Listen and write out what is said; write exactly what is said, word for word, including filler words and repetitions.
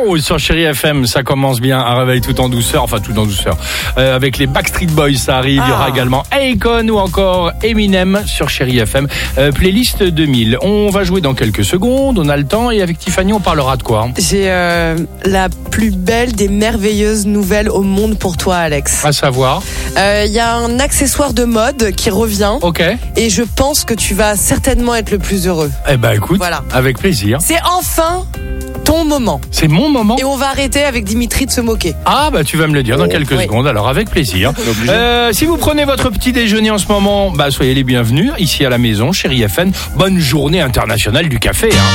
Tomorrow sur Chérie F M, ça commence bien, un réveil tout en douceur, enfin tout en douceur. Euh, avec les Backstreet Boys, ça arrive. Ah. Il y aura également Akon ou encore Eminem sur Chérie F M. Euh, playlist deux mille. On va jouer dans quelques secondes, on a le temps et avec Tiffany, on parlera de quoi? J'ai euh, la plus belle des merveilleuses nouvelles au monde pour toi, Alex. À savoir? Il euh, y a un accessoire de mode qui revient. Ok. Et je pense que tu vas certainement être le plus heureux. Eh ben écoute, voilà. Avec plaisir. C'est enfin ton moment. C'est mon moment. Et on va arrêter avec Dimitri de se moquer. Ah bah tu vas me le dire dans quelques oui. secondes, alors avec plaisir. euh, si vous prenez votre petit déjeuner en ce moment, bah soyez les bienvenus ici à la maison, Chérie F M. Bonne journée internationale du café. Hein.